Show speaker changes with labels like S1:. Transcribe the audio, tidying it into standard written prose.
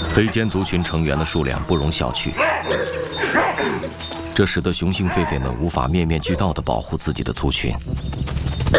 S1: 黑肩族群成员的数量不容小觑，这使得雄性狒狒们无法面面俱到地保护自己的族群。